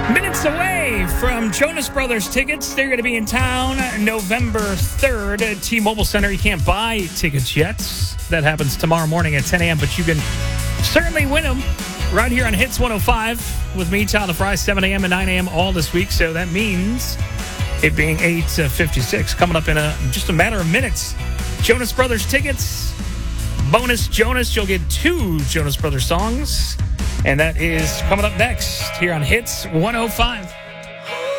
Minutes away from Jonas Brothers tickets. They're going to be in town November 3rd at T-Mobile Center. You can't buy tickets yet. That happens tomorrow morning at 10 a.m., but you can certainly win them right here on Hits 105 with me, Tyler Fry, 7 a.m. and 9 a.m. all this week. So that means it being 8:56 coming up in just a matter of minutes. Jonas Brothers tickets, bonus Jonas. You'll get 2 Jonas Brothers songs. And that is coming up next here on Hits 105.